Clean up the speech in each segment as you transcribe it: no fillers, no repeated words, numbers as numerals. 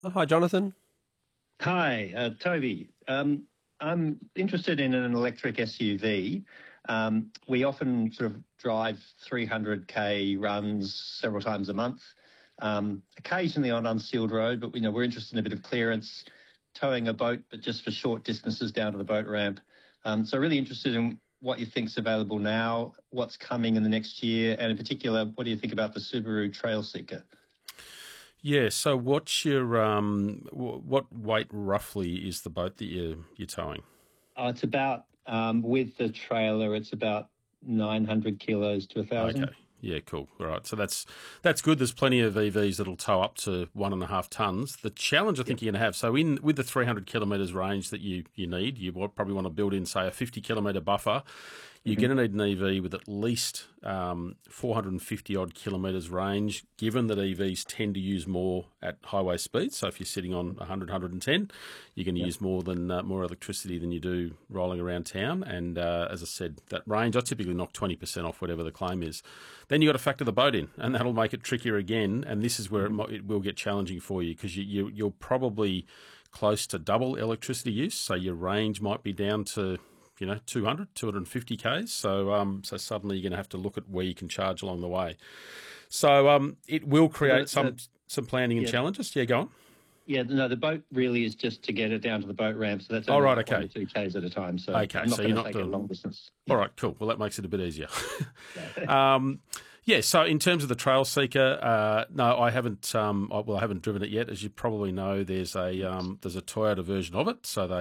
Oh, hi, Jonathan. Hi, Toby. I'm interested in an electric SUV. We often sort of drive 300k runs several times a month, occasionally on unsealed road, but we're interested in a bit of clearance, towing a boat, but just for short distances down to the boat ramp. So really interested in what you think's available now, what's coming in the next year, and in particular, what do you think about the Subaru Trail Seeker? Yeah, so what's your what weight roughly is the boat that you're towing? It's about with the trailer, it's about 900 kilos to a Okay. thousand. Yeah, cool. All right. So that's good. There's plenty of EVs that'll tow up to 1.5 tons. The challenge I Yep. think you're going to have, so in with the 300 kilometres range that you need, probably want to build in, say, a 50 kilometre buffer. You're Hmm. going to need an EV with at least 450 odd kilometres range, given that EVs tend to use more at highway speeds. So if you're sitting on 100, 110, you're going to Yep. use more electricity than you do rolling around town. And as I said, that range, I typically knock 20% off whatever the claim is. Then you've got to factor the boat in, and that'll make it trickier again. And this is where Hmm. it will get challenging for you because you're probably close to double electricity use. So your range might be down to 200, 250 Ks. So suddenly you're going to have to look at where you can charge along the way. So it will So create some planning and yeah, challenges. Yeah, go on. yeah, no, the boat really is just to get it down to the boat ramp. So that's All only right, like one okay. to two Ks at a time. So Okay, I'm not so you're going to not take it doing. long distance. All Yeah. right, cool. Well, that makes it a bit easier. Yeah. Yeah, so in terms of the Trail Seeker, no, I haven't. I haven't driven it yet. As you probably know, there's a Toyota version of it. So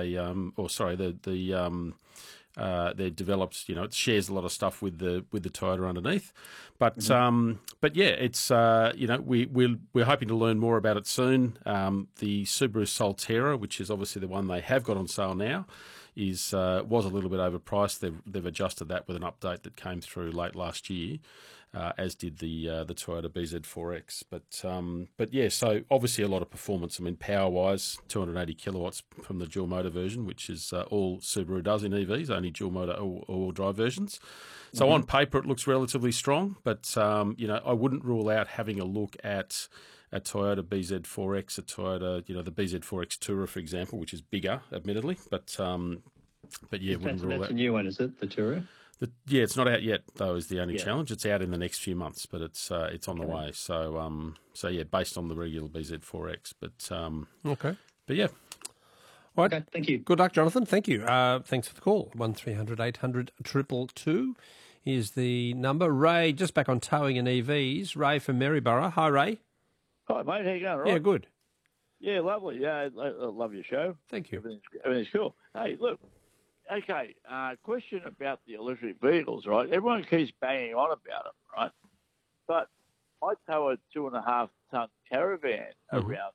they're developed. It shares a lot of stuff with the Toyota underneath, Mhm. but yeah, it's we're hoping to learn more about it soon. The Subaru Solterra, which is obviously the one they have got on sale now, is was a little bit overpriced. They've adjusted that with an update that came through late last year, as did the Toyota BZ4X. But yeah, so obviously a lot of performance. I mean, power wise, 280 kilowatts from the dual motor version, which is all Subaru does in EVs, only dual motor all drive versions. So on Mhm. paper, it looks relatively strong, but I wouldn't rule out having a look at a Toyota BZ4X, a Toyota, the BZ4X Tourer, for example, which is bigger, admittedly, but yeah, wouldn't rule That's a out. new one, is it? The Tourer? Yeah, it's not out yet though. Is the only Yeah. challenge. It's out in the next few months, but it's on the Okay. way. So yeah, based on the regular BZ4X, but Okay. but yeah, All right. Okay. Thank you. Good luck, Jonathan. Thank you. Thanks for the call. 1300 800 222 is the number. Ray, just back on towing and EVs. Ray from Maryborough. Hi, Ray. Hi, mate. How you going? All Yeah, right? good. Yeah, lovely. Yeah, I love your show. Thank you. Everything's cool. Hey, look. Okay, question about the electric vehicles, right? Everyone keeps banging on about them, right? But I tow a 2.5 ton caravan hmm around.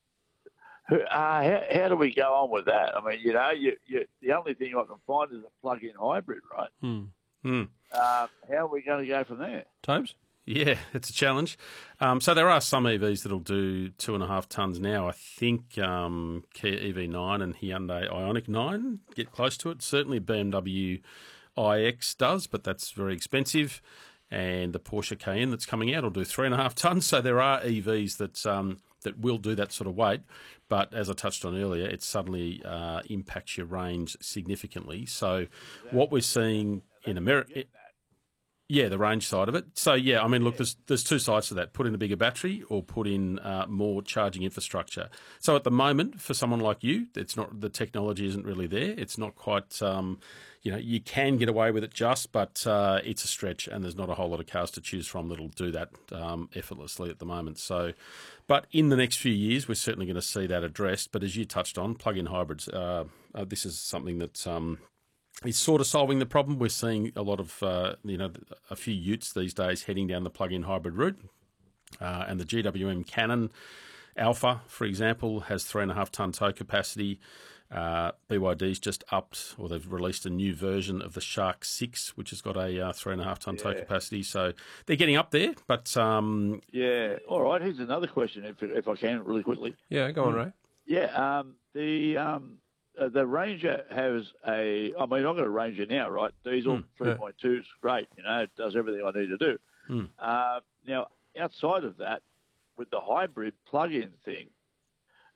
How do we go on with that? I mean, the only thing I can find is a plug-in hybrid, right? Hmm. Hmm. How are we going to go from there? Tobes? Yeah, it's a challenge. So there are some EVs that'll do 2.5 tons now. I think Kia EV9 and Hyundai Ioniq 9 get close to it. Certainly BMW iX does, but that's very expensive. And the Porsche Cayenne that's coming out will do 3.5 tons. So there are EVs that will do that sort of weight. But as I touched on earlier, it suddenly impacts your range significantly. So what we're seeing in America. Yeah, the range side of it. So yeah, I mean, look, there's two sides to that. Put in a bigger battery or put in more charging infrastructure. So at the moment, for someone like you, it's not the technology isn't really there. It's not quite, you can get away with it but it's a stretch, and there's not a whole lot of cars to choose from that'll do that effortlessly at the moment. So, but in the next few years, we're certainly going to see that addressed. But as you touched on, plug-in hybrids, this is something that. Is sort of solving the problem. We're seeing a lot of, a few utes these days heading down the plug-in hybrid route. And the GWM Cannon Alpha, for example, has 3.5 ton tow capacity. BYD's just upped, or they've released a new version of the Shark 6, which has got a 3.5 ton tow Yeah. capacity. So they're getting up there, but Yeah. All right. Here's another question, if I can, really quickly. Yeah, go on, Ray. Yeah. The Ranger has I've got a Ranger now, right? Diesel 3.2 is great. It does everything I need to do. Hmm. Now, outside of that, with the hybrid plug-in thing,